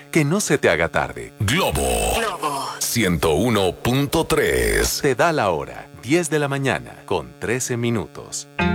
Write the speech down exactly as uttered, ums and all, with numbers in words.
Que no se te haga tarde. Globo. Globo. ciento uno punto tres. Te da la hora. diez de la mañana con trece minutos.